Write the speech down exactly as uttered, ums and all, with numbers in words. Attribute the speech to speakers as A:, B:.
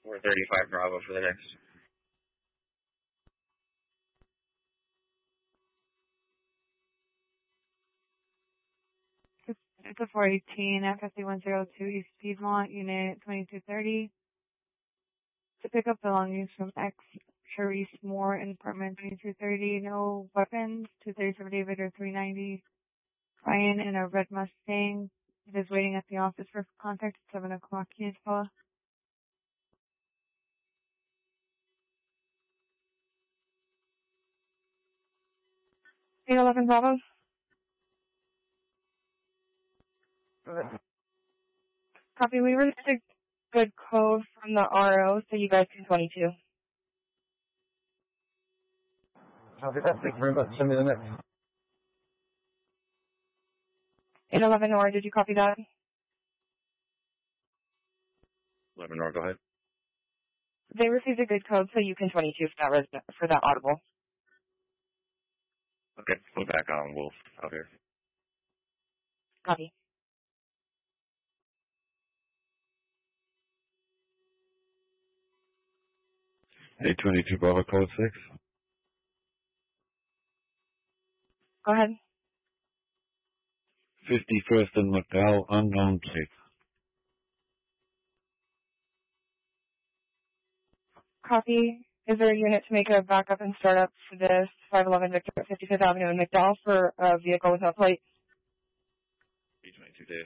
A: four thirty-five Bravo for the next.
B: It's a four eighteen, F S C one oh two East Piedmont, Unit twenty-two thirty. To pick up belongings from X Charisse Moore in apartment twenty-two thirty. No weapons. two thirty-seven David or three ninety. Ryan in a red Mustang. It is waiting at the office for contact at seven o'clock. Can you tell us? eight eleven Bravo. Copy. We received a good code from the R O, so you guys can twenty-two.
A: Copy that. Thank you very much. Send me the next.
B: eight eleven Nor, did you copy that?
A: eleven Nor, go ahead.
B: They received a good code, so you can twenty-two for that resident, for that audible.
A: Okay, go back on Wolf out here.
B: Copy.
A: eight twenty-two Bravo, code six.
B: Go ahead.
A: fifty-first and McDowell, unknown plate.
B: Copy. Is there a unit to make a backup and startup for this five eleven Victor at fifty-fifth Avenue in McDowell for a vehicle with no plate?
A: eight twenty-two Dave.